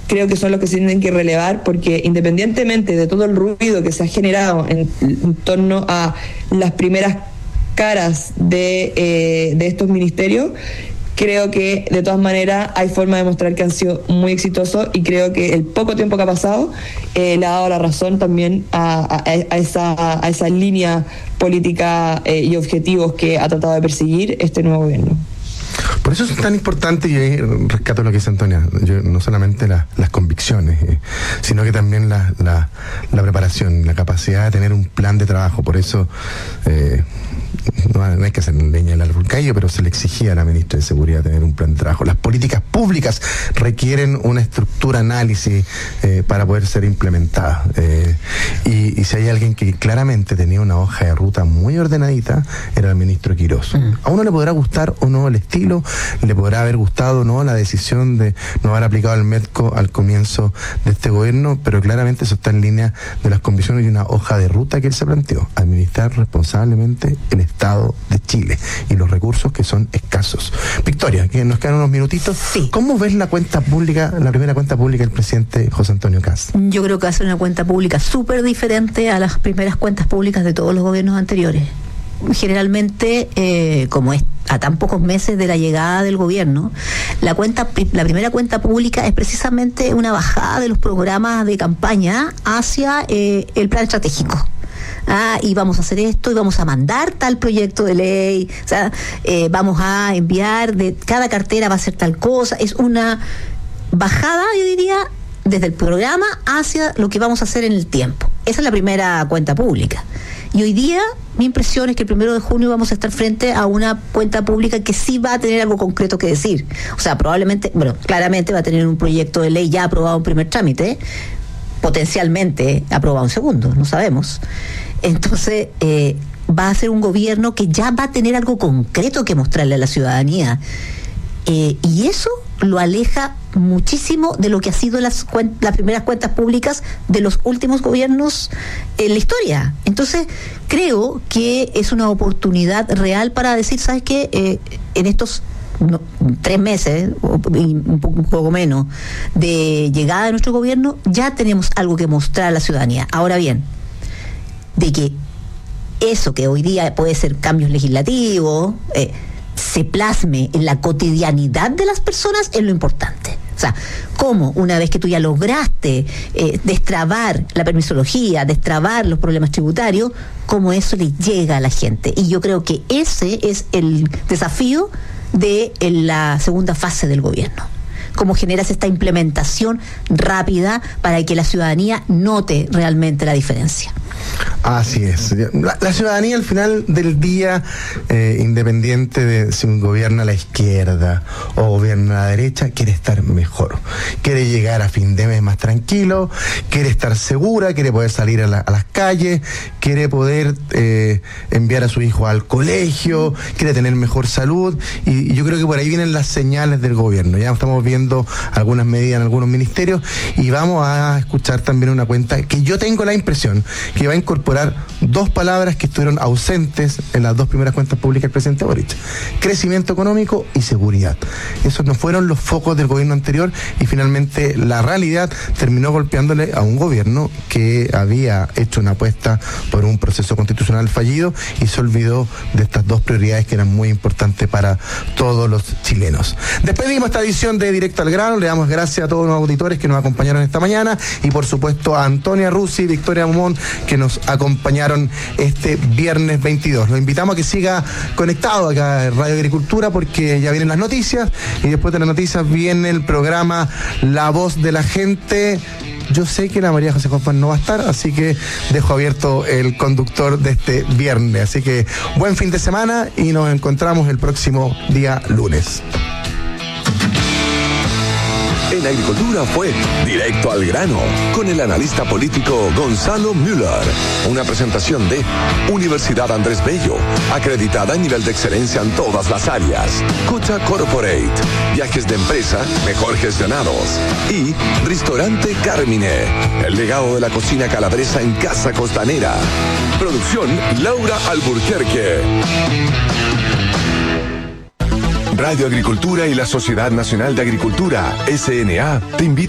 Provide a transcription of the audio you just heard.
creo que son los que se tienen que relevar, porque independientemente de todo el ruido que se ha generado en torno a las primeras caras de estos ministerios, creo que de todas maneras hay forma de demostrar que han sido muy exitosos, y creo que el poco tiempo que ha pasado le ha dado la razón también a esa línea política y objetivos que ha tratado de perseguir este nuevo gobierno. Por eso es tan importante, y ahí rescato lo que dice Antonia, no solamente las convicciones, sino que también la preparación, la capacidad de tener un plan de trabajo. Por eso no hay que hacer leña del árbol caído, pero se le exigía a la ministra de Seguridad tener un plan de trabajo. Las políticas públicas requieren una estructura, análisis para poder ser implementadas. Y si hay alguien que claramente tenía una hoja de ruta muy ordenadita, era el ministro Quirós. A uno le podrá gustar o no el estilo, le podrá haber gustado o no la decisión de no haber aplicado el MEDCO al comienzo de este gobierno, pero claramente eso está en línea de las convicciones y una hoja de ruta que él se planteó: administrar responsablemente el Estado de Chile y los recursos que son escasos. Victoria, que nos quedan unos minutitos. Sí. ¿Cómo ves la cuenta pública, la primera cuenta pública del presidente José Antonio Kast? Yo creo que va a ser una cuenta pública súper diferente a las primeras cuentas públicas de todos los gobiernos anteriores. Generalmente, como es a tan pocos meses de la llegada del gobierno, la primera cuenta pública es precisamente una bajada de los programas de campaña hacia el plan estratégico. Y vamos a hacer esto, y vamos a mandar tal proyecto de ley, o sea, vamos a enviar, de cada cartera va a ser tal cosa. Es una bajada, yo diría, desde el programa hacia lo que vamos a hacer en el tiempo. Esa es la primera cuenta pública. Y hoy día mi impresión es que el 1 de junio vamos a estar frente a una cuenta pública que sí va a tener algo concreto que decir. O sea, claramente va a tener un proyecto de ley ya aprobado en primer trámite, potencialmente aprobado en segundo, no sabemos. Entonces, va a ser un gobierno que ya va a tener algo concreto que mostrarle a la ciudadanía. Y eso lo aleja muchísimo de lo que ha sido las primeras cuentas públicas de los últimos gobiernos en la historia. Entonces, creo que es una oportunidad real para decir, ¿sabes qué? En estos 3 meses, un poco menos, de llegada de nuestro gobierno, ya tenemos algo que mostrar a la ciudadanía. Ahora bien, de que eso que hoy día puede ser cambios legislativos, se plasme en la cotidianidad de las personas es lo importante. O sea, cómo una vez que tú ya lograste destrabar la permisología, destrabar los problemas tributarios, cómo eso le llega a la gente. Y yo creo que ese es el desafío de la segunda fase del gobierno. Cómo generas esta implementación rápida para que la ciudadanía note realmente la diferencia. Así es. La ciudadanía al final del día, independiente de si gobierna a la izquierda o gobierna a la derecha, quiere estar mejor. Quiere llegar a fin de mes más tranquilo, quiere estar segura, quiere poder salir a las calles, quiere poder enviar a su hijo al colegio, quiere tener mejor salud, y yo creo que por ahí vienen las señales del gobierno. Ya estamos viendo algunas medidas en algunos ministerios, y vamos a escuchar también una cuenta que yo tengo la impresión que va a incorporar 2 palabras que estuvieron ausentes en las 2 primeras cuentas públicas del presidente Boric: crecimiento económico y seguridad. Esos no fueron los focos del gobierno anterior, y finalmente la realidad terminó golpeándole a un gobierno que había hecho una apuesta por un proceso constitucional fallido y se olvidó de estas 2 prioridades que eran muy importantes para todos los chilenos. Despedimos esta edición de Directo al Grano. Le damos gracias a todos los auditores que nos acompañaron esta mañana, y por supuesto a Antonia Rusi y Victoria Momón, que nos acompañaron este viernes 22. Los invitamos a que siga conectado acá en Radio Agricultura, porque ya vienen las noticias, y después de las noticias viene el programa La Voz de la Gente. Yo sé que la María José Juan no va a estar, así que dejo abierto el conductor de este viernes. Así que buen fin de semana, y nos encontramos el próximo día lunes. En Agricultura fue Directo al Grano, con el analista político Gonzalo Müller. Una presentación de Universidad Andrés Bello, acreditada en nivel de excelencia en todas las áreas. Cucha Corporate, viajes de empresa mejor gestionados. Y Restaurante Carmine, el legado de la cocina calabresa en Casa Costanera. Producción Laura Alburquerque. Radio Agricultura y la Sociedad Nacional de Agricultura, SNA, te invitan